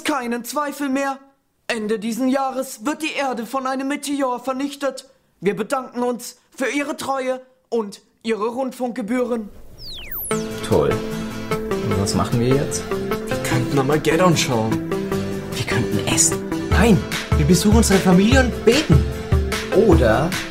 keinen Zweifel mehr. Ende diesen Jahres wird die Erde von einem Meteor vernichtet. Wir bedanken uns für Ihre Treue und Ihre Rundfunkgebühren. Toll. Und was machen wir jetzt? Wir könnten Armageddon schauen. Wir könnten essen. Nein, wir besuchen unsere Familie und beten. Oder